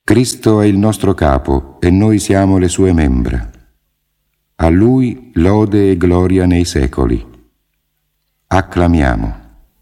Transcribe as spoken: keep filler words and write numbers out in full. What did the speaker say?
Cristo è il nostro capo e noi siamo le sue membra. A Lui lode e gloria nei secoli. Acclamiamo.